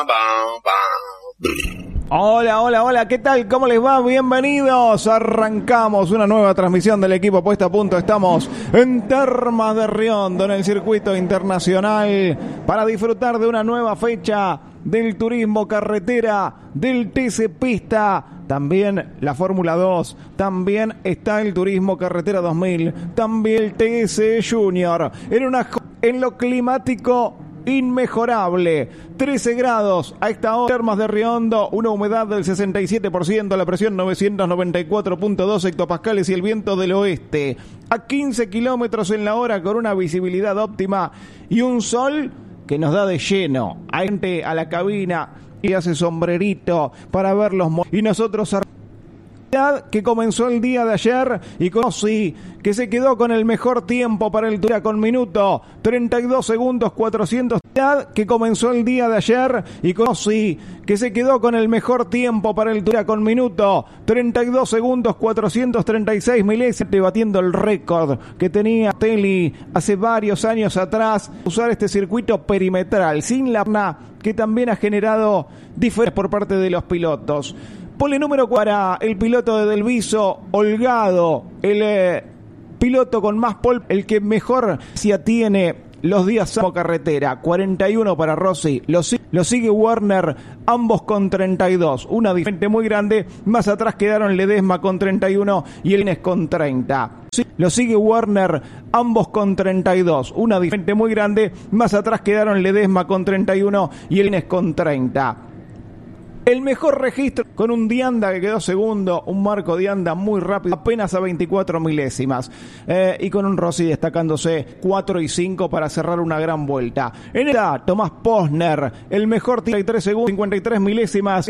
Hola, ¿qué tal? ¿Cómo les va? Bienvenidos. Arrancamos una nueva transmisión del equipo Puesta a Punto. Estamos en Termas de Riondo, en el circuito internacional, para disfrutar de una nueva fecha del turismo carretera, del TC Pista, también la Fórmula 2, también está el turismo carretera 2000, también el TC Junior, en lo climático inmejorable, 13 grados a esta hora, Termas de Riondo, una humedad del 67%, la presión 994.2 hectopascales y el viento del oeste a 15 kilómetros en la hora, con una visibilidad óptima y un sol que nos da de lleno a la cabina y hace sombrerito para ver los y nosotros que comenzó el día de ayer y conocí que se quedó con el mejor tiempo para el Turia con minuto 32 segundos 400 que comenzó el día de ayer y conocí que se quedó con el mejor tiempo para el Turia con minuto 32 segundos 436 milésimas, batiendo el récord que tenía Teli hace varios años atrás, usar este circuito perimetral sin la que también ha generado diferencias por parte de los pilotos. Pole número 4 para el piloto de Delviso, Holgado, el piloto con más pole, el que mejor se tiene los días como carretera. 41 para Rossi, lo sigue Werner, ambos con 32. Una diferencia muy grande, más atrás quedaron Ledesma con 31 y el Inés con 30. Lo sigue Werner, ambos con 32. Una diferencia muy grande, más atrás quedaron Ledesma con 31 y el Inés con 30. El mejor registro con un Dianda que quedó segundo, un Marco Dianda muy rápido, apenas a 24 milésimas. Y con un Rossi destacándose 4 y 5 para cerrar una gran vuelta. En esta, Tomás Posner, el mejor 33 segundos, 53 milésimas.